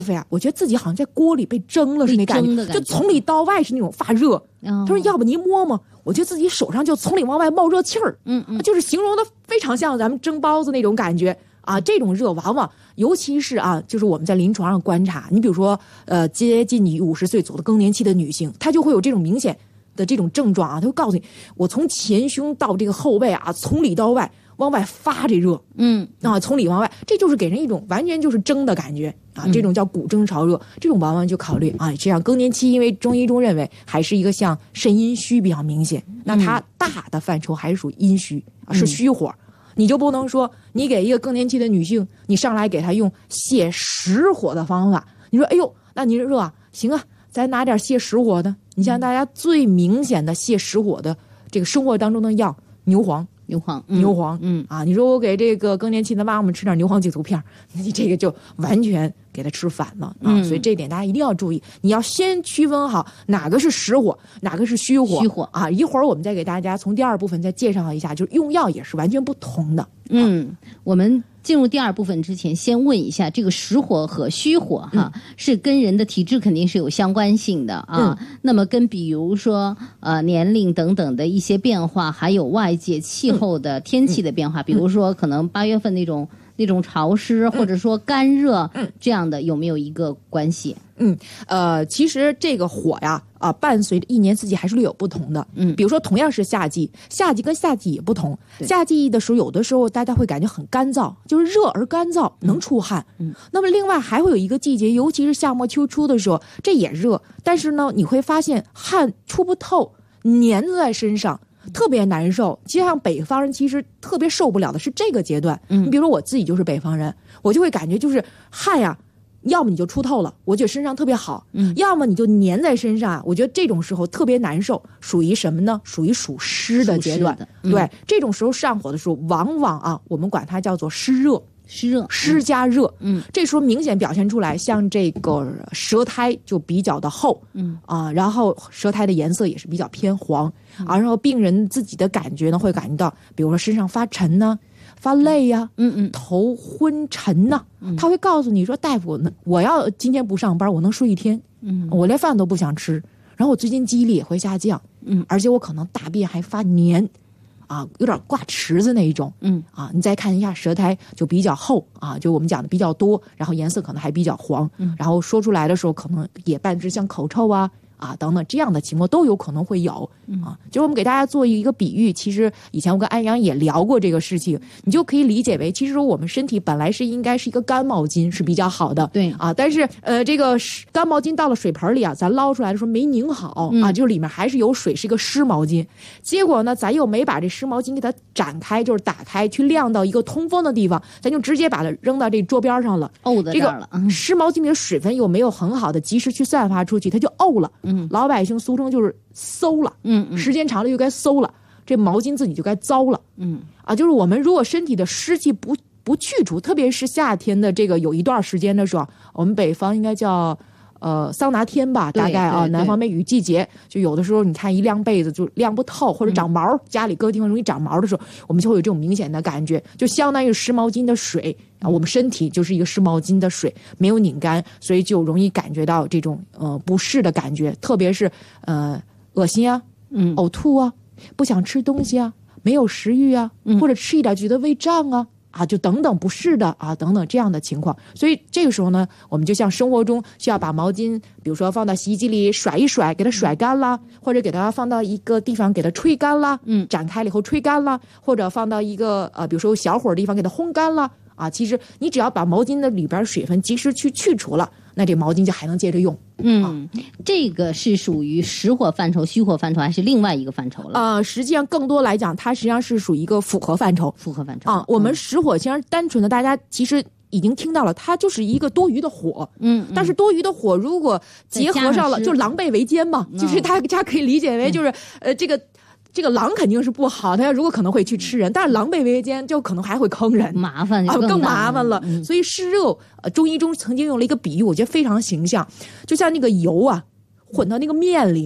呀，我觉得自己好像在锅里被蒸了是那感觉，就从里到外是那种发热。他说要不你摸摸，我觉得自己手上就从里往外冒热气儿。就是形容的非常像咱们蒸包子那种感觉啊。这种热往往尤其是啊，就是我们在临床上观察，你比如说接近你50岁走的更年期的女性，她就会有这种明显的这种症状啊，她会告诉你，我从前胸到这个后背啊，从里到外往外发这热，从里往外，这就是给人一种完全就是蒸的感觉啊，这种叫骨蒸潮热，这种往往就考虑啊，这样更年期，因为中医中认为还是一个像肾阴虚比较明显，那它大的范畴还是属于阴虚啊，是虚火，你就不能说你给一个更年期的女性，你上来给她用泻实火的方法，你说哎呦，那你热啊，行啊，咱拿点泻实火的，你像大家最明显的泻实火的这个生活当中的药，牛黄，你说我给这个更年期的妈妈吃点牛黄解毒片，你这个就完全给他吃反了啊！所以这点大家一定要注意，你要先区分好哪个是实火，哪个是虚火啊！一会儿我们再给大家从第二部分再介绍一下，就是用药也是完全不同的。 我们进入第二部分之前，先问一下这个实火和虚火是跟人的体质肯定是有相关性的啊。那么跟比如说年龄等等的一些变化，还有外界气候的天气的变化，比如说可能8月份那种潮湿，或者说干热，这样的有没有一个关系？ 其实这个火呀，伴随着一年四季还是略有不同的。比如说同样是夏季跟夏季也不同。夏季的时候，有的时候大家会感觉很干燥，就是热而干燥，能出汗。那么另外还会有一个季节，尤其是夏末秋初的时候，这也热，但是呢，你会发现汗出不透，粘在身上。特别难受，就像北方人其实特别受不了的是这个阶段。你比如说我自己就是北方人，我就会感觉就是汗呀，要么你就出透了，我觉得身上特别好，要么你就粘在身上，我觉得这种时候特别难受，属于什么呢？属于属湿的阶段。对，这种时候上火的时候，往往我们管它叫做湿热。湿加热，这时候明显表现出来，像这个舌苔就比较的厚，然后舌苔的颜色也是比较偏黄，然后病人自己的感觉呢，会感觉到，比如说身上发沉呢，发累呀，头昏沉呐，他会告诉你说，大夫，我要今天不上班，我能睡一天，我连饭都不想吃，然后我最近记忆力也会下降，而且我可能大便还发黏。有点挂池子那一种，你再看一下舌苔就比较厚就我们讲的比较多，然后颜色可能还比较黄，然后说出来的时候可能也伴之像口臭等等这样的情况都有可能会有就是我们给大家做一个比喻，其实以前我跟安阳也聊过这个事情，你就可以理解为，其实我们身体本来是应该是一个干毛巾是比较好的， 对但是这个干毛巾到了水盆里咱捞出来的时候没拧好就里面还是有水，是一个湿毛巾，结果呢咱又没把这湿毛巾给它展开，就是打开去晾到一个通风的地方，咱就直接把它扔到这桌边上了， 在这儿了， 湿毛巾里的水分又没有很好的及时去散发出去，它就沤了，老百姓俗称就是馊了，时间长了就该馊了，这毛巾自己就该糟了，就是我们如果身体的湿气不去除，特别是夏天的这个有一段时间的时候，我们北方应该叫桑拿天吧，大概南方梅雨季节，就有的时候你看一晾被子就晾不透，或者长毛，家里各个地方容易长毛的时候，我们就会有这种明显的感觉，就相当于湿毛巾的水我们身体就是一个湿毛巾的水，没有拧干，所以就容易感觉到这种不适的感觉，特别是恶心呕吐不想吃东西没有食欲或者吃一点觉得胃胀就等等不适的等等这样的情况，所以这个时候呢，我们就像生活中需要把毛巾，比如说放到洗衣机里甩一甩，给它甩干啦，或者给它放到一个地方给它吹干啦，展开了以后吹干啦，或者放到一个比如说小火的地方给它烘干啦其实你只要把毛巾的里边水分及时去除了，那这毛巾就还能接着用。 这个是属于实火范畴、虚火范畴，还是另外一个范畴了？ 实际上更多来讲，它实际上是属于一个复合范畴。我们实火其实单纯的，大家其实已经听到了，它就是一个多余的火。但是多余的火如果结合上了，就狼狈为奸嘛，就是大家可以理解为就是这个狼肯定是不好，他如果可能会去吃人，但是狼狈为奸就可能还会坑人， 麻烦更麻烦了。所以湿热，中医中曾经用了一个比喻，我觉得非常形象，就像那个油混到那个面里面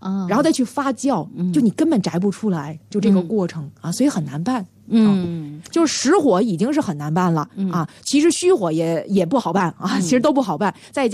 然后再去发酵，就你根本摘不出来，就这个过程啊，所以很难办。就是实火已经是很难办了啊，其实虚火也不好办啊，其实都不好办，再加